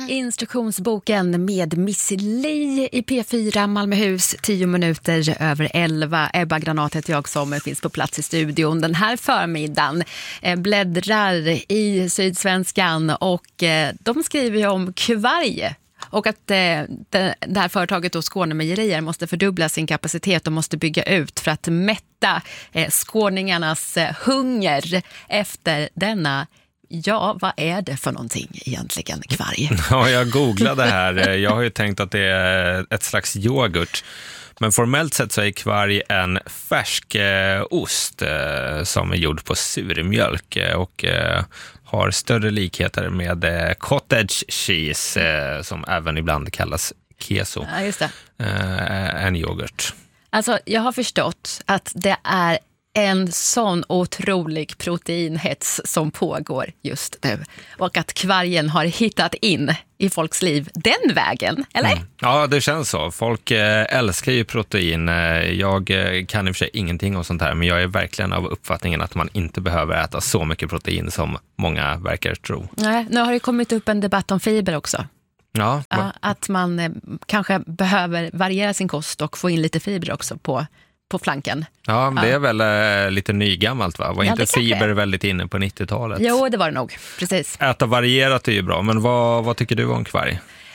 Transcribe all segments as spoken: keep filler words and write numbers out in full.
Instruktionsboken med Miss Li i P fyra Malmöhus, tio minuter över elva. Ebba Granat heter jag som finns på plats i studion den här förmiddagen. Bläddrar i Sydsvenskan och de skriver ju om kvarg. Och att det, det här företaget då, Skånemejerier, måste fördubbla sin kapacitet och måste bygga ut för att mätta eh, skåningarnas eh, hunger efter denna. Ja, vad är det för någonting egentligen, kvarg? Ja, jag googlade här. Jag har ju tänkt att det är ett slags yoghurt. Men formellt sett så är kvarg en färsk eh, ost eh, som är gjord på surmjölk eh, och eh, har större likheter med eh, cottage cheese eh, som även ibland kallas keso. Ja, just det. Eh, en yoghurt. Alltså, jag har förstått att det är en sån otrolig proteinhets som pågår just nu. Och att kvargen har hittat in i folks liv den vägen, eller? Mm. Ja, det känns så. Folk eh, älskar ju protein. Jag eh, kan i och för sig ingenting om sånt här, men jag är verkligen av uppfattningen att man inte behöver äta så mycket protein som många verkar tro. Nej, nu har det kommit upp en debatt om fiber också. Ja. Ja, att man eh, kanske behöver variera sin kost och få in lite fiber också på på flanken. Ja, men det är väl äh, lite nygammalt, va? Var ja, inte fiber väldigt inne på nittiotalet? Jo, det var det nog. Precis. Äta varierat är ju bra, men vad, vad tycker du om kvarg?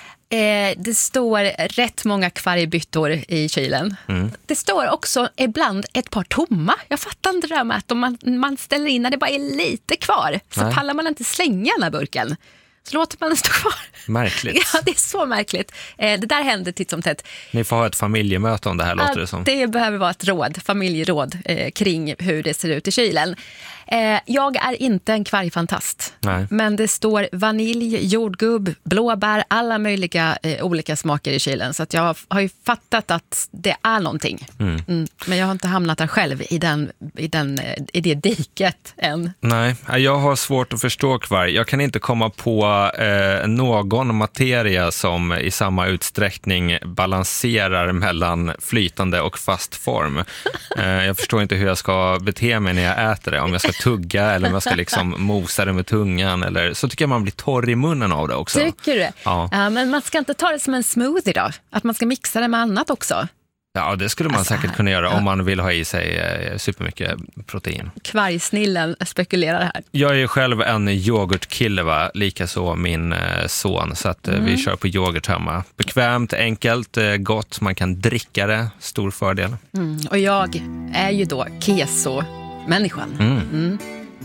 Eh, det står rätt många kvargbyttor i kylen. Mm. Det står också ibland ett par tomma. Jag fattar inte det där med att om man, man ställer in när det bara är lite kvar så Nej. pallar man inte slänga den här burken. Så låter man den stå kvar. Märkligt. Ja, det är så märkligt. Eh, det där händer titt som tätt. Ni får ha ett familjemöte om det här, låter det som. Det behöver vara ett råd, familjeråd eh, kring hur det ser ut i kylen. Eh, jag är inte en kvargfantast. Nej. Men det står vanilj, jordgubb, blåbär, alla möjliga eh, olika smaker i kylen. Så att jag har, har ju fattat att det är någonting. Mm. Mm, men jag har inte hamnat där själv i, den, i, den, i det diket än. Nej, jag har svårt att förstå kvarg. Jag kan inte komma på eh, någon materia som i samma utsträckning balanserar mellan flytande och fast form. Eh, jag förstår inte hur jag ska bete mig när jag äter det. Om jag ska tugga eller om jag ska liksom mosa det med tungan. Eller, så tycker jag man blir torr i munnen av det också. Tycker du? Ja. Ja, men man ska inte ta det som en smoothie då? Att man ska mixa det med annat också? Ja, det skulle man alltså, säkert kunna göra om man vill ha i sig eh, supermycket protein. Kvargsnillen spekulerar här. Jag är ju själv en yoghurtkille, va? Likaså min eh, son. Så att eh, mm. vi kör på yoghurt hemma. Bekvämt, enkelt, eh, gott. Man kan dricka det. Stor fördel. Mm. Och jag är ju då keso-människan. Mm. Mm.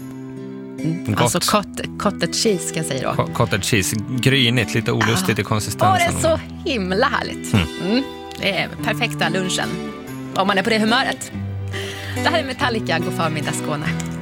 Mm. Alltså cot- cottage cheese ska jag säga då. Cottage cheese, grynigt, lite olustigt ah. i konsistensen. Åh, det är så himla härligt. Mm. Mm. Det är perfekta lunchen om man är på det humöret. Det här är Metallica, god förmiddag Skåne.